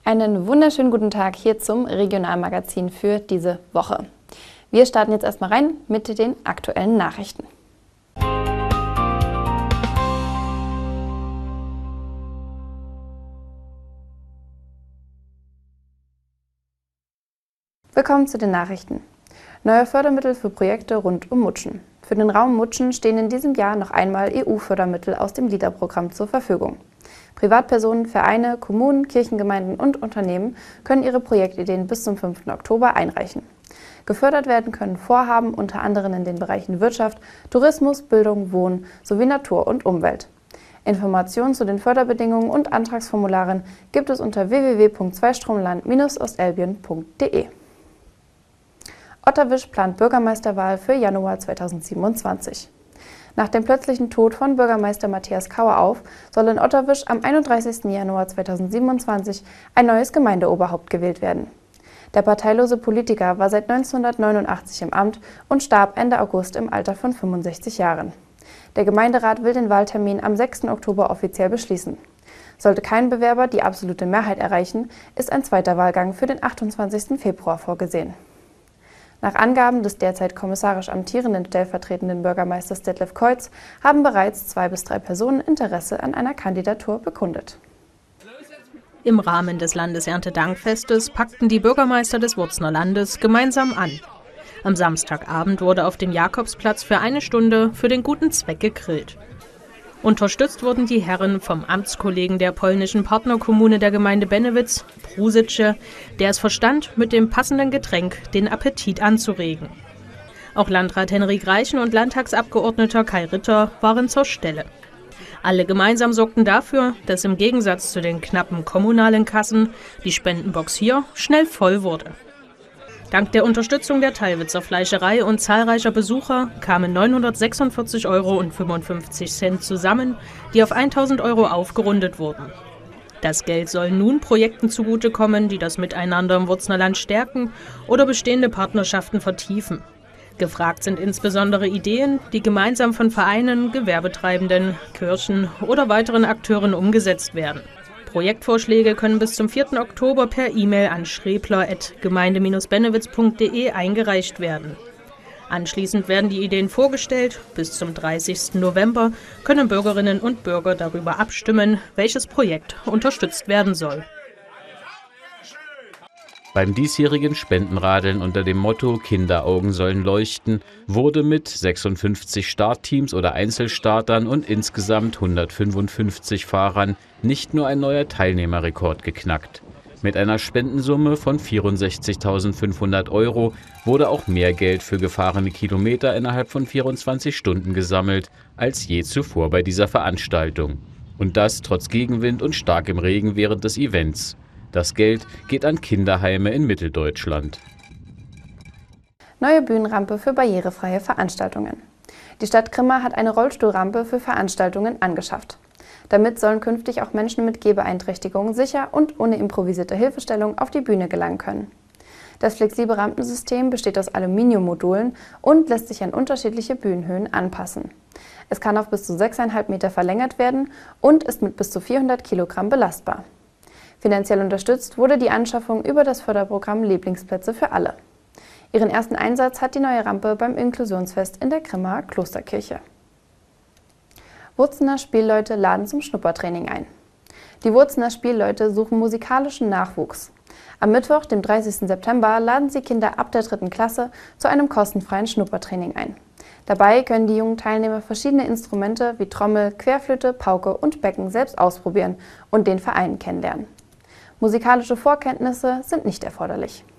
Einen wunderschönen guten Tag hier zum Regionalmagazin für diese Woche. Wir starten jetzt erstmal rein mit den aktuellen Nachrichten. Willkommen zu den Nachrichten. Neue Fördermittel für Projekte rund um Mutschen. Für den Raum Mutschen stehen in diesem Jahr noch einmal EU-Fördermittel aus dem LEADER-Programm zur Verfügung. Privatpersonen, Vereine, Kommunen, Kirchengemeinden und Unternehmen können ihre Projektideen bis zum 5. Oktober einreichen. Gefördert werden können Vorhaben unter anderem in den Bereichen Wirtschaft, Tourismus, Bildung, Wohnen sowie Natur und Umwelt. Informationen zu den Förderbedingungen und Antragsformularen gibt es unter www.zweistromland-ostelbien.de. Otterwisch plant Bürgermeisterwahl für Januar 2027. Nach dem plötzlichen Tod von Bürgermeister Matthias Kauerauf soll in Otterwisch am 31. Januar 2027 ein neues Gemeindeoberhaupt gewählt werden. Der parteilose Politiker war seit 1989 im Amt und starb Ende August im Alter von 65 Jahren. Der Gemeinderat will den Wahltermin am 6. Oktober offiziell beschließen. Sollte kein Bewerber die absolute Mehrheit erreichen, ist ein zweiter Wahlgang für den 28. Februar vorgesehen. Nach Angaben des derzeit kommissarisch amtierenden stellvertretenden Bürgermeisters Detlef Keutz haben bereits 2 bis 3 Personen Interesse an einer Kandidatur bekundet. Im Rahmen des Landeserntedankfestes packten die Bürgermeister des Wurzner Landes gemeinsam an. Am Samstagabend wurde auf dem Jakobsplatz für 1 Stunde für den guten Zweck gegrillt. Unterstützt wurden die Herren vom Amtskollegen der polnischen Partnerkommune der Gemeinde Bennewitz, Brusice, der es verstand, mit dem passenden Getränk den Appetit anzuregen. Auch Landrat Henrik Reichen und Landtagsabgeordneter Kai Ritter waren zur Stelle. Alle gemeinsam sorgten dafür, dass im Gegensatz zu den knappen kommunalen Kassen die Spendenbox hier schnell voll wurde. Dank der Unterstützung der Teilwitzer Fleischerei und zahlreicher Besucher kamen 946,55 € zusammen, die auf 1.000 € aufgerundet wurden. Das Geld soll nun Projekten zugutekommen, die das Miteinander im Wurzner Land stärken oder bestehende Partnerschaften vertiefen. Gefragt sind insbesondere Ideen, die gemeinsam von Vereinen, Gewerbetreibenden, Kirchen oder weiteren Akteuren umgesetzt werden. Projektvorschläge können bis zum 4. Oktober per E-Mail an schrebler@gemeinde-bennewitz.de eingereicht werden. Anschließend werden die Ideen vorgestellt. Bis zum 30. November können Bürgerinnen und Bürger darüber abstimmen, welches Projekt unterstützt werden soll. Beim diesjährigen Spendenradeln unter dem Motto »Kinderaugen sollen leuchten« wurde mit 56 Startteams oder Einzelstartern und insgesamt 155 Fahrern nicht nur ein neuer Teilnehmerrekord geknackt. Mit einer Spendensumme von 64.500 € wurde auch mehr Geld für gefahrene Kilometer innerhalb von 24 Stunden gesammelt als je zuvor bei dieser Veranstaltung. Und das trotz Gegenwind und starkem Regen während des Events. Das Geld geht an Kinderheime in Mitteldeutschland. Neue Bühnenrampe für barrierefreie Veranstaltungen. Die Stadt Grimma hat eine Rollstuhlrampe für Veranstaltungen angeschafft. Damit sollen künftig auch Menschen mit Gehbeeinträchtigungen sicher und ohne improvisierte Hilfestellung auf die Bühne gelangen können. Das flexible Rampensystem besteht aus Aluminiummodulen und lässt sich an unterschiedliche Bühnenhöhen anpassen. Es kann auf bis zu 6,5 Meter verlängert werden und ist mit bis zu 400 Kilogramm belastbar. Finanziell unterstützt wurde die Anschaffung über das Förderprogramm Lieblingsplätze für alle. Ihren ersten Einsatz hat die neue Rampe beim Inklusionsfest in der Grimmaer Klosterkirche. Wurzener Spielleute laden zum Schnuppertraining ein. Die Wurzener Spielleute suchen musikalischen Nachwuchs. Am Mittwoch, dem 30. September, laden sie Kinder ab der 3. Klasse zu einem kostenfreien Schnuppertraining ein. Dabei können die jungen Teilnehmer verschiedene Instrumente wie Trommel, Querflöte, Pauke und Becken selbst ausprobieren und den Verein kennenlernen. Musikalische Vorkenntnisse sind nicht erforderlich.